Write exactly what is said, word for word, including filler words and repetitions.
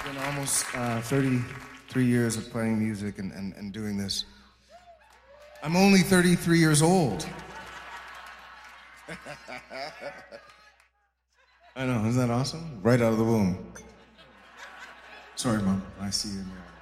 been almost uh, thirty-three years of playing music and, and, and doing this. I'm only thirty-three years old. I know, isn't that awesome? Right out of the womb. Sorry, Mom. I see you in there.